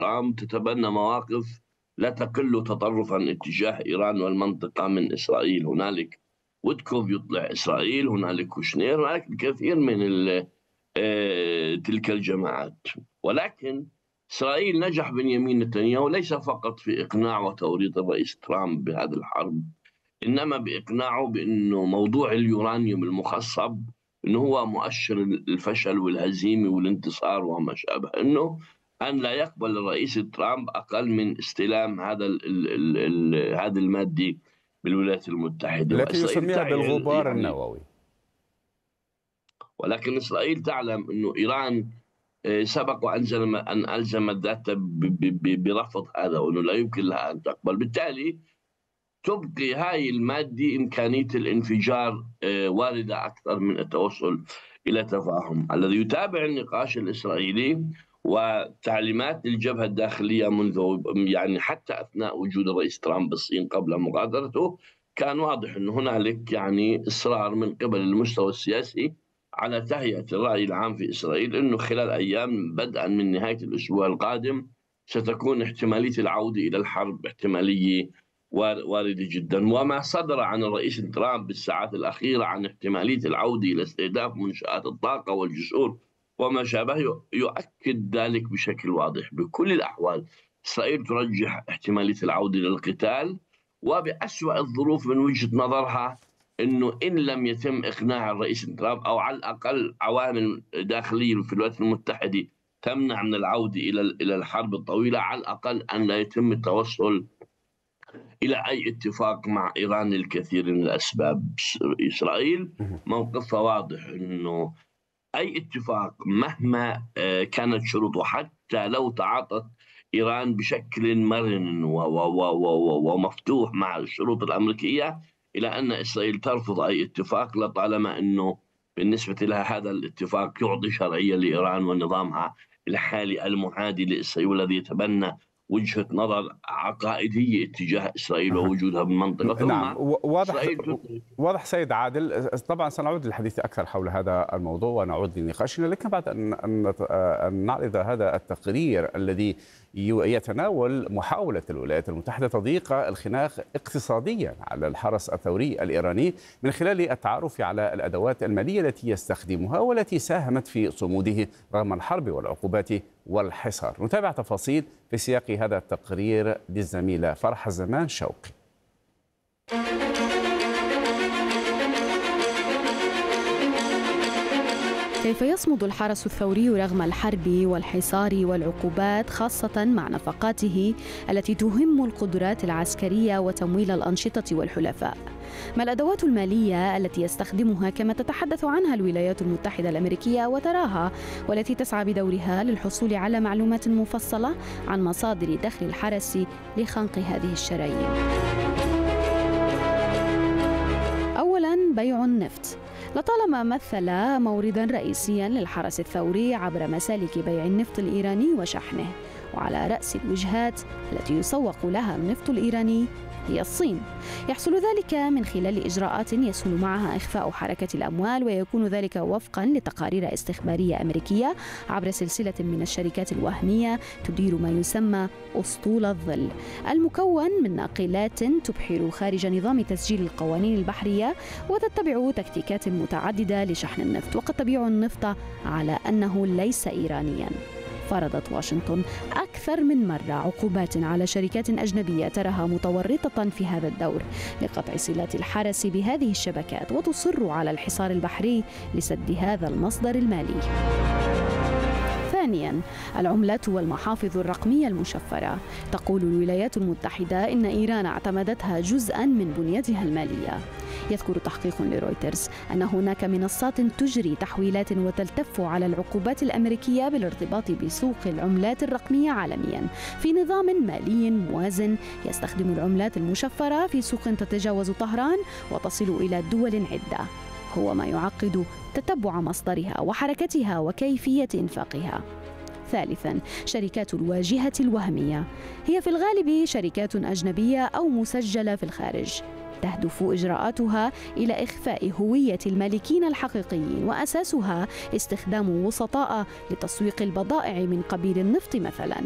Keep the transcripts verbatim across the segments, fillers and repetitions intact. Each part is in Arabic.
ترامب تتبنى مواقف لا تقل تطرفا اتجاه إيران والمنطقة من إسرائيل. هنالك ويتكوف يطلع إسرائيل، هنالك كوشنير، هنالك الكثير من آه، تلك الجماعات. ولكن إسرائيل نجح بنيامين نتنياهو ليس فقط في إقناع وتوريط الرئيس ترامب بهذه الحرب، إنما بإقناعه بأنه موضوع اليورانيوم المخصب أنه هو مؤشر الفشل والهزيمة والانتصار وما شابه، أنه أن لا يقبل الرئيس ترامب أقل من استلام هذا ال ال ال هذا المادة بالولايات المتحدة. التي وإسرائيل يسميها تعي بالغبار يعني، النووي. ولكن إسرائيل تعلم أنه إيران آه، سبق وأنزل أن ألزمت ذاتها برفض هذا، وأنه لا يمكن لها أن تقبل. بالتالي تبقي هاي المادة إمكانية الانفجار آه، واردة أكثر من التوصل إلى تفاهم. الذي يتابع النقاش الإسرائيلي وتعليمات الجبهة الداخلية منذ يعني حتى أثناء وجود الرئيس ترامب بالصين قبل مغادرته، كان واضح أن هنالك يعني إصرار من قبل المستوى السياسي على تهيئة الرأي العام في إسرائيل أنه خلال أيام بدءا من نهاية الأسبوع القادم ستكون احتمالية العودة إلى الحرب احتمالية واردة جدا. وما صدر عن الرئيس ترامب بالساعات الأخيرة عن احتمالية العودة إلى استهداف منشآت الطاقة والجسور وما شابه يؤكد ذلك بشكل واضح. بكل الأحوال إسرائيل ترجح احتمالية العودة للقتال، وبأسوأ الظروف من وجهة نظرها أنه إن لم يتم إقناع الرئيس ترامب أو على الأقل عوامل داخلية في الولايات المتحدة تمنع من العودة إلى إلى الحرب الطويلة، على الأقل أن لا يتم التوصل إلى أي اتفاق مع إيران للكثير من الأسباب. إسرائيل موقفها واضح أنه أي اتفاق مهما كانت شروطه، حتى لو تعاطت إيران بشكل مرن ومفتوح مع الشروط الأمريكية، إلى أن إسرائيل ترفض أي اتفاق لطالما أنه بالنسبة لها هذا الاتفاق يعطي شرعية لإيران ونظامها الحالي المعادي لإسرائيل، والذي يتبنى وجهة نظر عقائدية اتجاه إسرائيل ووجودها بالمنطقة. ثم نعم، واضح إسرائيل واضح سيد عادل. طبعا سنعود للحديث أكثر حول هذا الموضوع ونعود لنقاشنا، لكن بعد أن أن نعرض هذا التقرير الذي يتناول محاولة الولايات المتحدة تضييق الخناق اقتصاديا على الحرس الثوري الإيراني من خلال التعرف على الأدوات المالية التي يستخدمها والتي ساهمت في صموده رغم الحرب والعقوبات والحصار. نتابع تفاصيل في سياق هذا التقرير للزميلة فرح الزمان شوقي. كيف يصمد الحرس الثوري رغم الحرب والحصار والعقوبات، خاصة مع نفقاته التي تهم القدرات العسكرية وتمويل الأنشطة والحلفاء؟ ما الأدوات المالية التي يستخدمها كما تتحدث عنها الولايات المتحدة الأمريكية وتراها، والتي تسعى بدورها للحصول على معلومات مفصلة عن مصادر دخل الحرس لخنق هذه الشرايين؟ أولاً، بيع النفط. لطالما مثل موردا رئيسيا للحرس الثوري عبر مسالك بيع النفط الإيراني وشحنه، وعلى رأس الوجهات التي يسوق لها النفط الإيراني هي الصين. يحصل ذلك من خلال إجراءات يسهل معها إخفاء حركة الأموال، ويكون ذلك وفقا لتقارير استخبارية أمريكية عبر سلسلة من الشركات الوهمية تدير ما يسمى أسطول الظل، المكون من ناقلات تبحر خارج نظام تسجيل القوانين البحرية وتتبع تكتيكات متعددة لشحن النفط، وقد تبيع النفط على أنه ليس إيرانيا. فرضت واشنطن أكثر من مرة عقوبات على شركات أجنبية تراها متورطة في هذا الدور لقطع صلات الحرس بهذه الشبكات، وتصر على الحصار البحري لسد هذا المصدر المالي. ثانياً، العملات والمحافظ الرقمية المشفرة. تقول الولايات المتحدة إن إيران اعتمدتها جزءاً من بنيتها المالية. يذكر تحقيق لرويترز أن هناك منصات تجري تحويلات وتلتف على العقوبات الأمريكية بالارتباط بسوق العملات الرقمية عالمياً في نظام مالي موازن يستخدم العملات المشفرة في سوق تتجاوز طهران وتصل إلى دول عدة، هو ما يعقد تتبع مصدرها وحركتها وكيفية إنفاقها. ثالثاً، شركات الواجهة الوهمية. هي في الغالب شركات أجنبية أو مسجلة في الخارج، تهدف إجراءاتها إلى إخفاء هوية المالكين الحقيقيين، وأساسها استخدام وسطاء لتسويق البضائع من قبيل النفط مثلاً.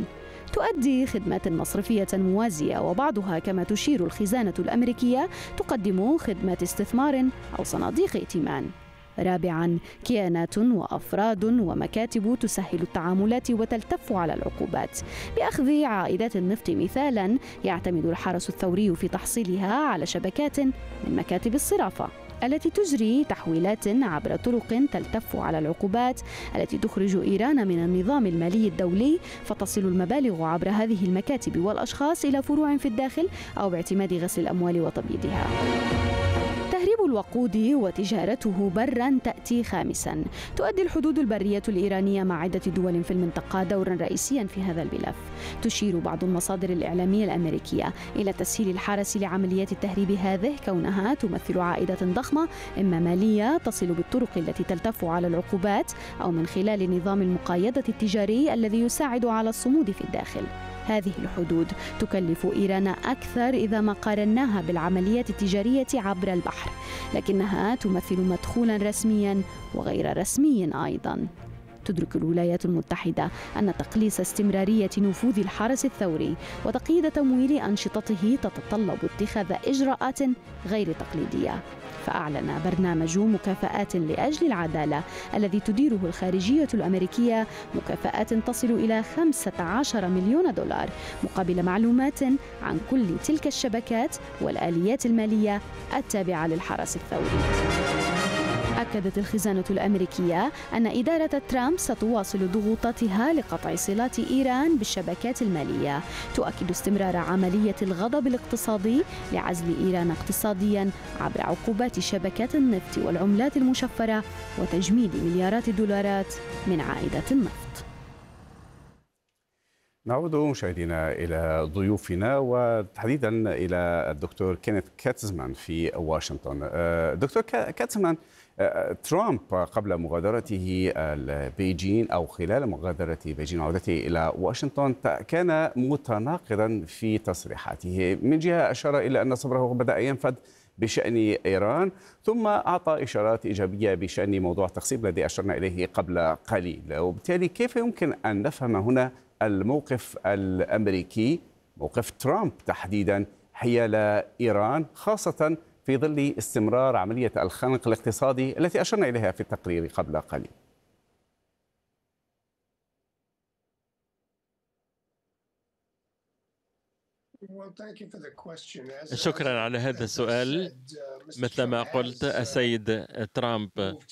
تؤدي خدمات مصرفية موازية، وبعضها كما تشير الخزانة الأمريكية تقدم خدمات استثمار أو صناديق ائتمان. رابعاً، كيانات وأفراد ومكاتب تسهل التعاملات وتلتف على العقوبات. بأخذ عائدات النفط مثالاً، يعتمد الحرس الثوري في تحصيلها على شبكات من مكاتب الصرافة التي تجري تحويلات عبر طرق تلتف على العقوبات التي تخرج إيران من النظام المالي الدولي، فتصل المبالغ عبر هذه المكاتب والأشخاص إلى فروع في الداخل أو باعتماد غسل الأموال وتبييضها. تهريب الوقود وتجارته برا تأتي خامسا. تؤدي الحدود البرية الإيرانية مع عدة دول في المنطقة دورا رئيسيا في هذا الملف. تشير بعض المصادر الإعلامية الأمريكية إلى تسهيل الحرس لعمليات التهريب هذه، كونها تمثل عائدة ضخمة إما مالية تصل بالطرق التي تلتف على العقوبات أو من خلال نظام المقايضة التجاري الذي يساعد على الصمود في الداخل. هذه الحدود تكلف إيران أكثر إذا ما قارناها بالعمليات التجارية عبر البحر، لكنها تمثل مدخولا رسميا وغير رسمي أيضا. تدرك الولايات المتحدة أن تقليص استمرارية نفوذ الحرس الثوري وتقييد تمويل أنشطته تتطلب اتخاذ إجراءات غير تقليدية. فأعلن برنامج مكافآت لأجل العدالة الذي تديره الخارجية الأمريكية مكافآت تصل إلى خمسة عشر مليون دولار مقابل معلومات عن كل تلك الشبكات والآليات المالية التابعة للحرس الثوري. أكدت الخزانة الأمريكية أن إدارة ترامب ستواصل ضغوطاتها لقطع صلات إيران بالشبكات المالية. تؤكد استمرار عملية الغضب الاقتصادي لعزل إيران اقتصاديا عبر عقوبات شبكات النفط والعملات المشفرة وتجميد مليارات الدولارات من عائدات النفط. نعود مشاهدينا إلى ضيوفنا وتحديدا إلى الدكتور كينيث كاتزمان في واشنطن. دكتور كاتزمان، ترامب قبل مغادرته بيجين أو خلال مغادرة بيجين وعودته إلى واشنطن كان متناقضا في تصريحاته. من جهة أشار إلى أن صبره بدأ ينفد بشأن إيران، ثم أعطى إشارات إيجابية بشأن موضوع التخصيب الذي أشرنا إليه قبل قليل. وبالتالي كيف يمكن أن نفهم هنا الموقف الأمريكي، موقف ترامب تحديدا حيال إيران، خاصة في ظل استمرار عملية الخنق الاقتصادي التي أشرنا إليها في التقرير قبل قليل؟ شكرا على هذا السؤال. مثل ما قلت، السيد ترامب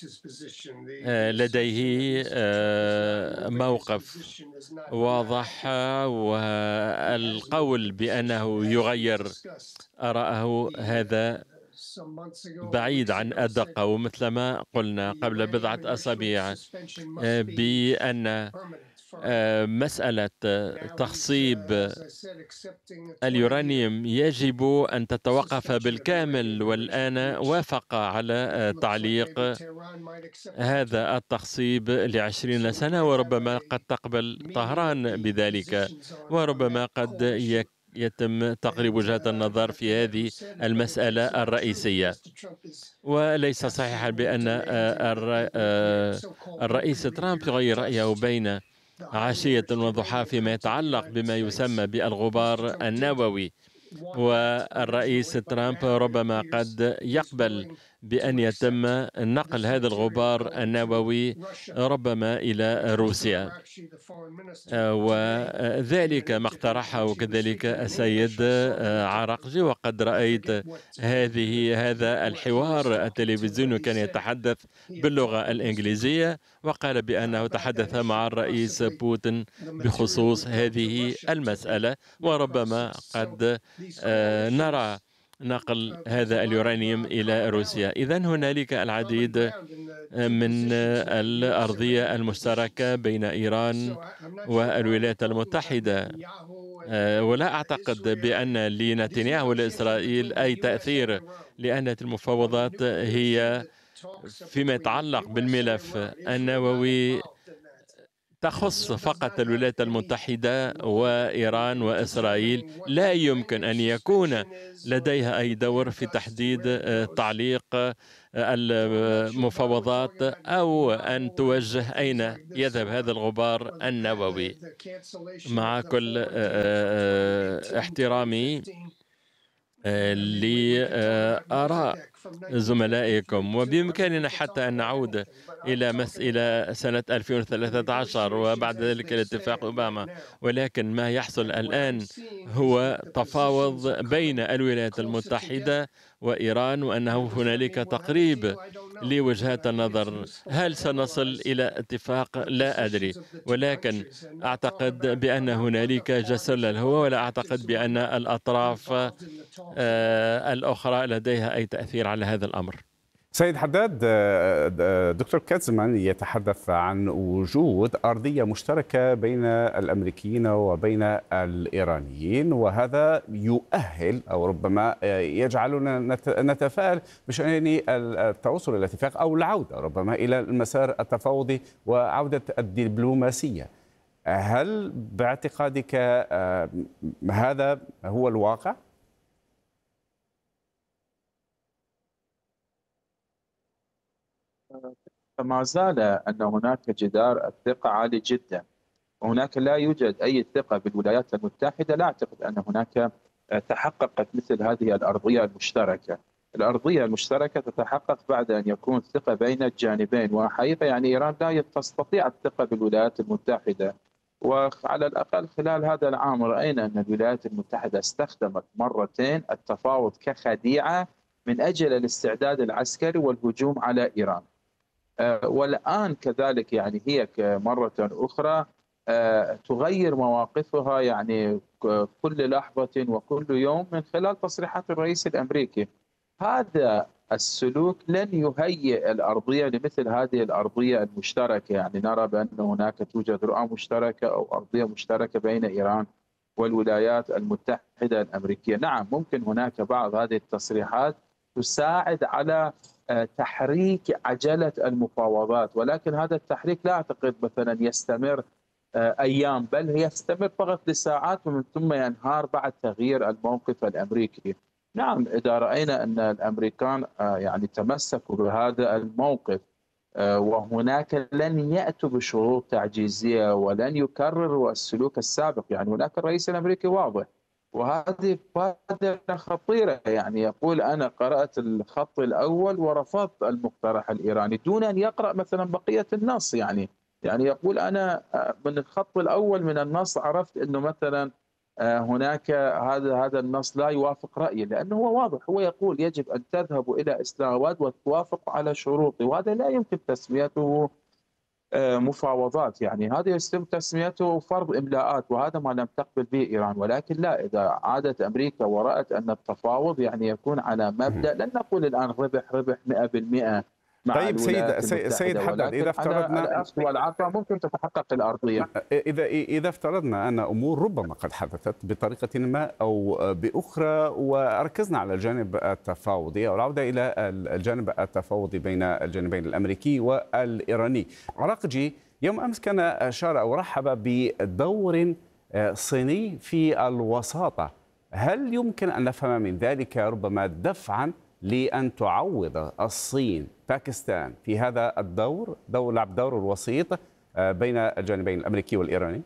لديه موقف واضح، والقول بأنه يغير آراءه هذا بعيد عن الدقة. ومثل ما قلنا قبل بضعة أسابيع بأن مسألة تخصيب اليورانيوم يجب أن تتوقف بالكامل، والآن وافق على تعليق هذا التخصيب لعشرين سنة، وربما قد تقبل طهران بذلك، وربما قد يتم تقريب وجهات النظر في هذه المسألة الرئيسية. وليس صحيحا بأن الرئيس ترامب يغير رأيه بين عشية وضحاها فيما يتعلق بما يسمى بالغبار النووي، والرئيس ترامب ربما قد يقبل بأن يتم نقل هذا الغبار النووي ربما إلى روسيا، وذلك ما اقترحه كذلك السيد عراقجي. وقد رأيت هذه هذا الحوار التلفزيوني كان يتحدث باللغة الإنجليزية، وقال بأنه تحدث مع الرئيس بوتين بخصوص هذه المسألة، وربما قد نرى نقل هذا اليورانيوم إلى روسيا. إذن هنالك العديد من الأرضية المشتركة بين إيران والولايات المتحدة، ولا أعتقد بأن لنتنياهو لإسرائيل أي تأثير، لأن المفاوضات هي فيما يتعلق بالملف النووي تخص فقط الولايات المتحدة وإيران وإسرائيل، لا يمكن أن يكون لديها أي دور في تحديد تعليق المفاوضات أو أن توجه أين يذهب هذا الغبار النووي. مع كل احترامي لآراء زملائكم، وبإمكاننا حتى أن نعود إلى مسألة سنة ألفين وثلاثة عشر وبعد ذلك الاتفاق أوباما، ولكن ما يحصل الآن هو تفاوض بين الولايات المتحدة وإيران، وأنه هنالك تقريب لوجهات النظر. هل سنصل إلى اتفاق؟ لا أدري، ولكن أعتقد بأن هنالك جسر للهوى، ولا أعتقد بأن الأطراف الأخرى لديها أي تأثير على هذا الأمر. سيد حداد، دكتور كاتزمان يتحدث عن وجود أرضية مشتركة بين الأمريكيين وبين الإيرانيين، وهذا يؤهل أو ربما يجعلنا نتفائل بشأن التوصل إلى اتفاق أو العودة ربما إلى المسار التفاوضي وعودة الدبلوماسية. هل باعتقادك هذا هو الواقع؟ فما زال أن هناك جدار الثقة عالي جدا، وهناك لا يوجد أي ثقة بالولايات المتحدة. لا أعتقد أن هناك تحققت مثل هذه الأرضية المشتركة. الأرضية المشتركة تتحقق بعد أن يكون ثقة بين الجانبين، وحقيقة يعني إيران لا تستطيع الثقة بالولايات المتحدة. وعلى الأقل خلال هذا العام رأينا أن الولايات المتحدة استخدمت مرتين التفاوض كخديعة من أجل الاستعداد العسكري والهجوم على إيران. والآن كذلك يعني هي مرة أخرى تغير مواقفها يعني كل لحظة وكل يوم من خلال تصريحات الرئيس الأمريكي. هذا السلوك لن يهيئ الأرضية لمثل هذه الأرضية المشتركة. يعني نرى بأن هناك توجد رؤى مشتركة أو أرضية مشتركة بين إيران والولايات المتحدة الأمريكية. نعم، ممكن هناك بعض هذه التصريحات تساعد على تحريك عجلة المفاوضات، ولكن هذا التحريك لا أعتقد مثلا يستمر أيام، بل يستمر فقط لساعات ومن ثم ينهار بعد تغيير الموقف الأمريكي. نعم، إذا رأينا أن الأمريكان يعني تمسكوا بهذا الموقف وهناك لن يأتوا بشروط تعجيزية ولن يكرروا السلوك السابق. يعني هناك الرئيس الأمريكي واضح، وهذه بادرة خطيرة. يعني يقول أنا قرأت الخط الأول ورفضت المقترح الإيراني دون أن يقرأ مثلا بقية النص. يعني يعني يقول أنا من الخط الأول من النص عرفت أنه مثلا هناك هذا هذا النص لا يوافق رأيي، لأنه هو واضح. هو يقول يجب أن تذهبوا إلى إسلام آباد وتوافقوا على شروطي، وهذا لا يمكن تسميته مفاوضات. يعني هذا يتم تسميته فرض إملاءات، وهذا ما لم تقبل به إيران. ولكن لا، إذا عادت أمريكا ورأت أن التفاوض يعني يكون على مبدأ، لن نقول الآن ربح ربح مئة بالمئة مع طيب سيد سيد حداد، إذا افترضنا الأخذ والعطاء ممكن تتحقق الأرضية. إذا إذا افترضنا أن أمور ربما قد حدثت بطريقة ما أو بأخرى، وركزنا على الجانب التفاوضي أو العودة إلى الجانب التفاوضي بين الجانبين الأمريكي والإيراني، عراقجي يوم أمس كان أشار أو رحب بدور صيني في الوساطة. هل يمكن أن نفهم من ذلك ربما دفعا لأن تعوض الصين باكستان في هذا الدور، دور لعب دور الوسيط بين الجانبين الأمريكي والإيراني؟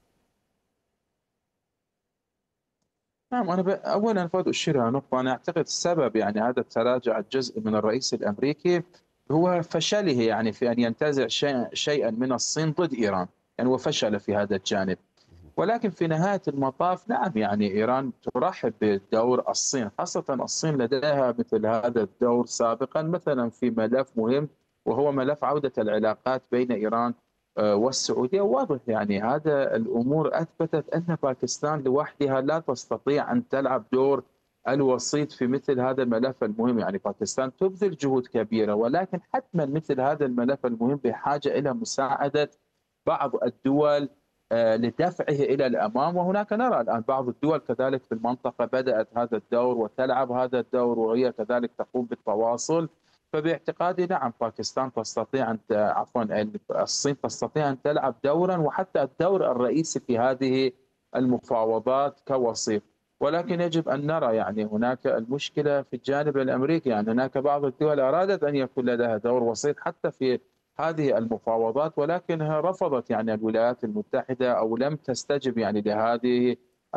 نعم، أنا أولا فضل أشير على نقطة. أنا أعتقد السبب يعني هذا التراجع الجزئي من الرئيس الأمريكي هو فشله يعني في أن ينتزع شيء شيئا من الصين ضد إيران. يعني هو فشل في هذا الجانب. ولكن في نهاية المطاف نعم، يعني إيران ترحب بدور الصين، خاصة الصين لديها مثل هذا الدور سابقا مثلا في ملف مهم وهو ملف عودة العلاقات بين إيران والسعودية. واضح يعني هذا الأمور أثبتت أن باكستان لوحدها لا تستطيع أن تلعب دور الوسيط في مثل هذا الملف المهم. يعني باكستان تبذل جهود كبيرة، ولكن حتما مثل هذا الملف المهم بحاجة إلى مساعدة بعض الدول لدفعه إلى الأمام. وهناك نرى الآن بعض الدول كذلك في المنطقة بدأت هذا الدور وتلعب هذا الدور، وهي كذلك تقوم بالتواصل فباعتقادي نعم باكستان تستطيع أن عفوا الصين تستطيع أن تلعب دورا وحتى الدور الرئيسي في هذه المفاوضات كوسيط، ولكن يجب أن نرى يعني هناك المشكلة في الجانب الأمريكي، يعني هناك بعض الدول أرادت أن يكون لها دور وسيط حتى في هذه المفاوضات، ولكنها رفضت يعني الولايات المتحدة أو لم تستجب يعني لهذه